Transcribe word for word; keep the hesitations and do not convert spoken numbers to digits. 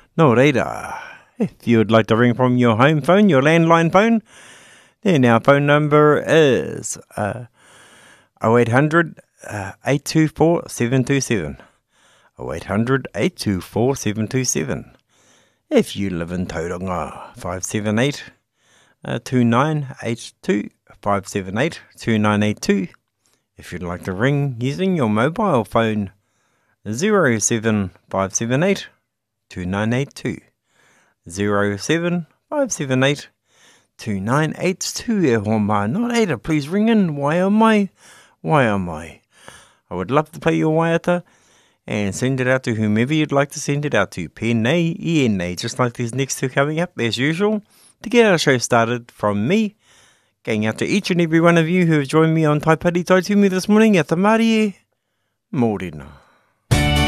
No reira. If you would like to ring from your home phone, your landline phone, then our phone number is uh, oh eight hundred, eight two four, seven two seven. oh eight hundred, eight two four, seven two seven. If you live in Tauranga, five seven eight, two nine eight two, five seven eight, two nine eight two. If you'd like to ring using your mobile phone, zero seven five seven eight, two nine eight two. zero seven five seven eight, two nine eight two. E hoa mā, not Ada, please ring in. Why am I? Why am I? I would love to play your waiata and send it out to whomever you'd like to send it out to. Pēnei, I N A, just like these next two coming up, as usual. To get our show started from me, going out to each and every one of you who have joined me on Taipari Taitumi this morning at the Mārie. Mōrena.